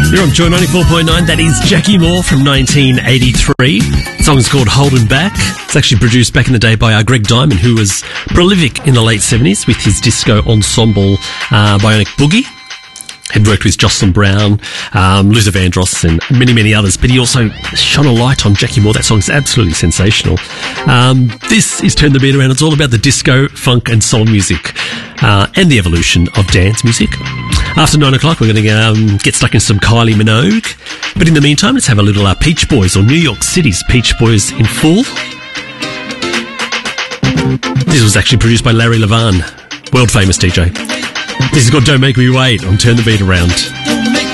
You're on Joy 94.9. That is Jackie Moore from 1983. The song's called Holding Back. It's actually produced back in the day by Greg Diamond, who was prolific in the late 70s with his disco ensemble Bionic Boogie. Had worked with Jocelyn Brown, Luther Vandross and many, many others, but he also shone a light on Jackie Moore. That song's absolutely sensational. This is Turn the Beat Around. It's all about the disco, funk and soul music and the evolution of dance music. After 9 o'clock, we're going to get stuck in some Kylie Minogue. But in the meantime, let's have a little Peach Boys, or New York City's Peach Boys in full. This was actually produced by Larry Levan, world famous DJ. This is called Don't Make Me Wait on Turn the Beat Around.